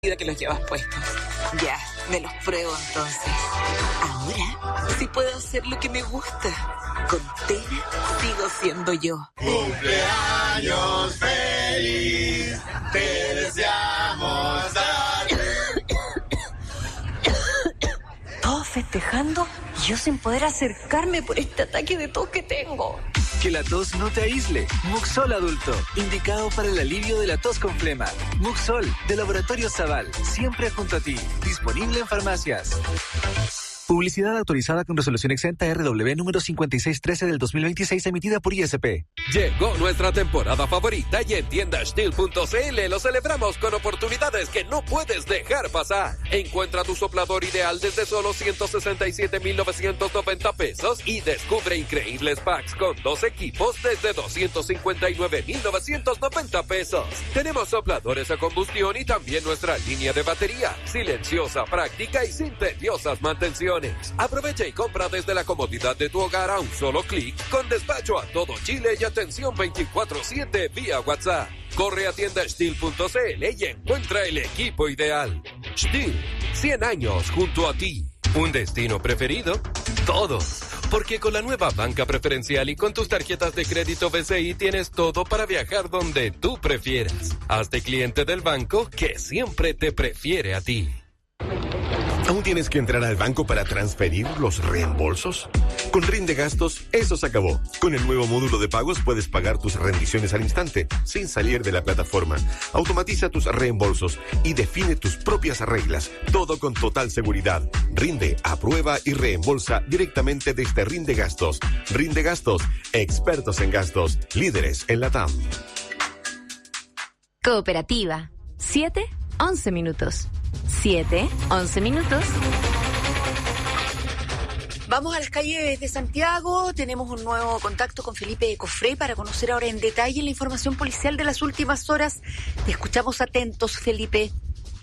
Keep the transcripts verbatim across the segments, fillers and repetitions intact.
mentira que los llevas puestos. Ya, me los pruebo entonces. Ahora sí puedo hacer lo que me gusta. Con Tena sigo siendo yo. ¡Cumpleaños feliz! ¡Te deseamos dar! Todos festejando y yo sin poder acercarme por este ataque de tos que tengo. Que la tos no te aísle. Muxol Adulto, indicado para el alivio de la tos con flema. Muxol, de Laboratorio Zaval, siempre junto a ti. Disponible en farmacias. Publicidad autorizada con resolución exenta R W número cincuenta y seis trece del dos mil veintiséis, emitida por I S P. Llegó nuestra temporada favorita y en tienda Stihl punto c l lo celebramos con oportunidades que no puedes dejar pasar. Encuentra tu soplador ideal desde solo ciento sesenta y siete mil novecientos noventa pesos y descubre increíbles packs con dos equipos desde doscientos cincuenta y nueve mil novecientos noventa pesos. Tenemos sopladores a combustión y también nuestra línea de batería, silenciosa, práctica y sin tediosas mantenciones. Aprovecha y compra desde la comodidad de tu hogar a un solo clic, con despacho a todo Chile y atención veinticuatro siete vía WhatsApp. Corre a tienda Stihl punto c l y encuentra el equipo ideal. Stihl, cien años junto a ti. ¿Un destino preferido? Todos. Porque con la nueva banca preferencial y con tus tarjetas de crédito B C I tienes todo para viajar donde tú prefieras. Hazte cliente del banco que siempre te prefiere a ti. ¿Aún tienes que entrar al banco para transferir los reembolsos? Con Rinde Gastos, eso se acabó. Con el nuevo módulo de pagos puedes pagar tus rendiciones al instante, sin salir de la plataforma. Automatiza tus reembolsos y define tus propias reglas. Todo con total seguridad. Rinde, aprueba y reembolsa directamente desde Rinde Gastos. Rinde Gastos, expertos en gastos, líderes en la T A M. Cooperativa. siete, once minutos. siete, once minutos. Vamos a las calles de Santiago. Tenemos un nuevo contacto con Felipe Cofré para conocer ahora en detalle la información policial de las últimas horas. Te escuchamos atentos, Felipe.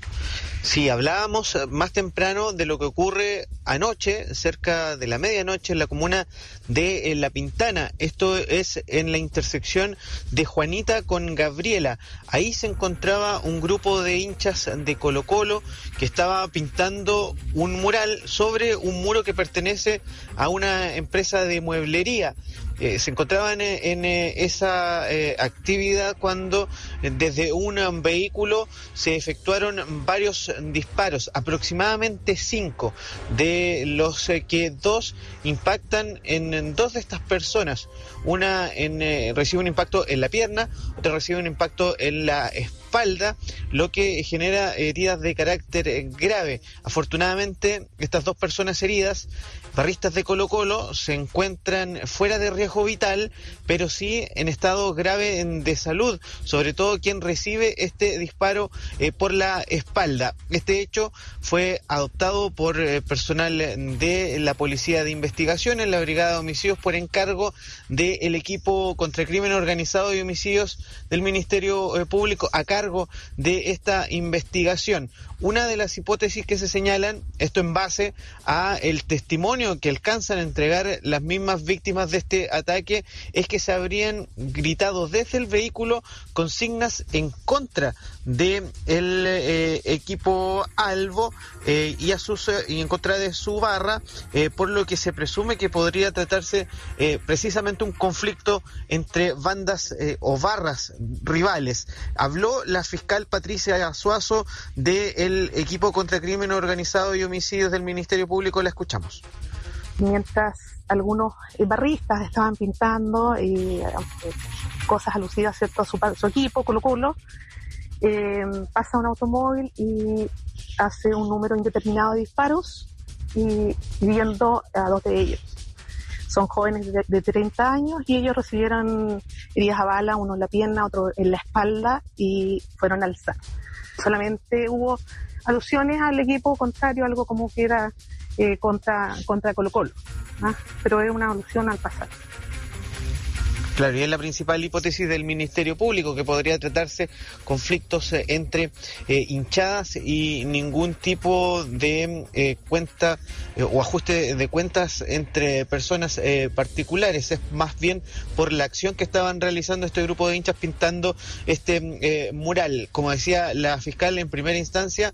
Sí, hablábamos más temprano de lo que ocurre anoche, cerca de la medianoche, en la comuna de La Pintana. Esto es en la intersección de Juanita con Gabriela. Ahí se encontraba un grupo de hinchas de Colo-Colo que estaba pintando un mural sobre un muro que pertenece a una empresa de mueblería. Eh, se encontraban en, en eh, esa eh, actividad cuando eh, desde un um, vehículo se efectuaron varios disparos, aproximadamente cinco, de los eh, que dos impactan en, en dos de estas personas. Una en, eh, recibe un impacto en la pierna, otra recibe un impacto en la espalda, lo que genera heridas de carácter eh, grave. Afortunadamente, estas dos personas heridas, barristas de Colo-Colo, se encuentran fuera de riesgo vital, pero sí en estado grave de salud, sobre todo quien recibe este disparo eh, por la espalda. Este hecho fue adoptado por eh, personal de la Policía de Investigación en la Brigada de Homicidios por encargo del equipo contra el crimen organizado y homicidios del Ministerio eh, Público a cargo de esta investigación. Una de las hipótesis que se señalan, esto en base a el testimonio que alcanzan a entregar las mismas víctimas de este ataque, es que se habrían gritado desde el vehículo consignas en contra de el eh, equipo Albo eh, y a sus eh, y en contra de su barra, eh, por lo que se presume que podría tratarse eh, precisamente un conflicto entre bandas eh, o barras rivales. Habló la fiscal Patricia Suazo del equipo contra crimen organizado y homicidios del Ministerio Público. La escuchamos. Mientras algunos barristas estaban pintando eh, cosas alusivas, ¿cierto?, a su, a su equipo, Colo-Colo, eh, pasa un automóvil y hace un número indeterminado de disparos y hiriendo a dos de ellos. Son jóvenes de, de treinta años y ellos recibieron heridas a bala, uno en la pierna, otro en la espalda, y fueron al S A M. Solamente hubo alusiones al equipo contrario, algo como que era eh, contra, contra Colo-Colo, ¿ah? Pero es una alusión al pasado. Claro, y es la principal hipótesis del Ministerio Público, que podría tratarse conflictos eh, entre eh, hinchadas y ningún tipo de eh, cuenta eh, o ajuste de cuentas entre personas eh, particulares. Es más bien por la acción que estaban realizando este grupo de hinchas pintando este eh, mural. Como decía la fiscal en primera instancia,